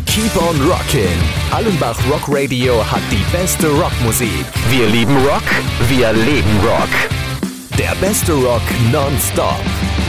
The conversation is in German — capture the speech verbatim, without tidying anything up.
Keep on Rockin'. Allenbach Rock Radio hat die beste Rockmusik. Wir lieben Rock, wir leben Rock. Der beste Rock nonstop.